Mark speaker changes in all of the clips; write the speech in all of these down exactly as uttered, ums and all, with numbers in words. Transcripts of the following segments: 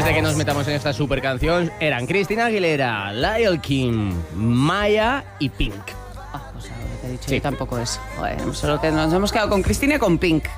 Speaker 1: de que nos metamos en esta super canción, eran Cristina Aguilera, Lyle King, Maya y Pink.
Speaker 2: Ah, pues lo que te he dicho
Speaker 1: Sí.
Speaker 2: yo tampoco es. Bueno, solo que nos hemos quedado con Cristina y con Pink.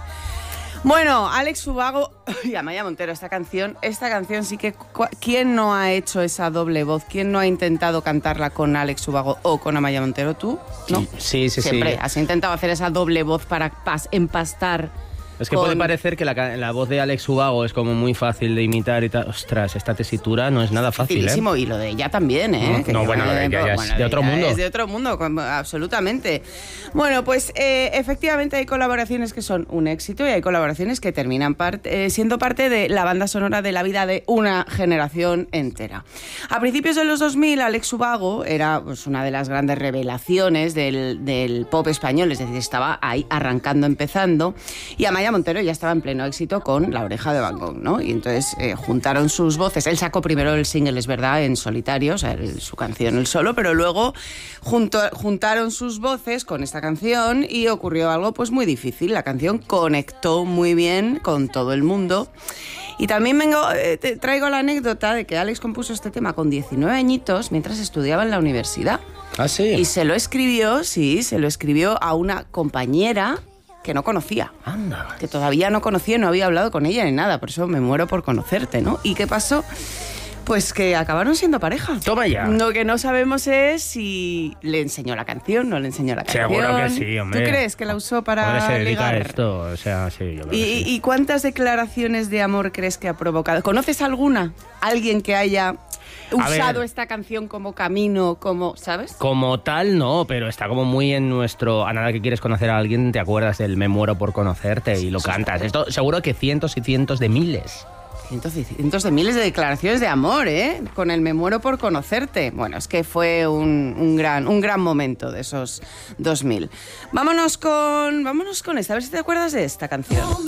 Speaker 2: Bueno, Alex Ubago y Amaya Montero, esta canción, esta canción sí que... ¿Quién no ha hecho esa doble voz? ¿Quién no ha intentado cantarla con Alex Ubago o con Amaya Montero? ¿Tú? ¿No?
Speaker 1: Sí, sí,
Speaker 2: Siempre
Speaker 1: sí.
Speaker 2: has intentado hacer esa doble voz para pas- empastar.
Speaker 1: Es que
Speaker 2: con...
Speaker 1: puede parecer que la, la voz de Alex Ubago es como muy fácil de imitar y tal. Ostras, esta tesitura no es nada fácil, ¿eh?
Speaker 2: Facilísimo, y lo de ella también, ¿eh?
Speaker 1: No,
Speaker 2: Que
Speaker 1: no,
Speaker 2: yo,
Speaker 1: bueno, lo de ella ya es
Speaker 2: bueno,
Speaker 1: de
Speaker 2: lo
Speaker 1: otro
Speaker 2: ella
Speaker 1: mundo.
Speaker 2: Es de otro mundo, como- absolutamente. Bueno, pues eh, efectivamente hay colaboraciones que son un éxito y hay colaboraciones que terminan part- eh, siendo parte de la banda sonora de la vida de una generación entera. A principios de los dos mil, Alex Ubago era pues, una de las grandes revelaciones del, del pop español, es decir, estaba ahí arrancando, empezando, y Amaya Montero ya estaba en pleno éxito con La Oreja de Van Gogh, ¿no? Y entonces eh, juntaron sus voces. Él sacó primero el single, es verdad, en solitario, o sea, el- su canción, el solo, pero luego junto, juntaron sus voces con esta canción y ocurrió algo pues muy difícil. La canción conectó muy bien con todo el mundo. Y también vengo, eh, te traigo la anécdota de que Alex compuso este tema con diecinueve añitos mientras estudiaba en la universidad.
Speaker 1: Ah, sí.
Speaker 2: Y se lo escribió, sí, se lo escribió a una compañera que no conocía.
Speaker 1: Anda.
Speaker 2: Que todavía no conocía, no había hablado con ella ni nada, por eso me muero por conocerte, ¿no? ¿Y qué pasó? Pues que acabaron siendo pareja.
Speaker 1: Toma ya.
Speaker 2: Lo que no sabemos es si le enseñó la canción, no le enseñó la canción.
Speaker 1: Seguro que sí, hombre.
Speaker 2: ¿Tú crees que la usó para
Speaker 1: Hombre, se dedica a
Speaker 2: ligar?
Speaker 1: esto, o sea, sí, yo creo
Speaker 2: ¿Y,
Speaker 1: que sí.
Speaker 2: ¿Y cuántas declaraciones de amor crees que ha provocado? ¿Conoces alguna? ¿Alguien que haya usado
Speaker 1: ver.
Speaker 2: esta canción como camino, como, ¿sabes?
Speaker 1: Como tal, no, pero está como muy en nuestro... A nada que quieres conocer a alguien, te acuerdas del me muero por conocerte y lo cantas. Esto seguro que cientos y cientos de miles.
Speaker 2: Cientos y cientos de miles de declaraciones de amor, ¿eh? Con el me muero por conocerte. Bueno, es que fue un, un, gran, un gran momento de esos dos mil. Vámonos con, vámonos con esta, a ver si te acuerdas de esta canción.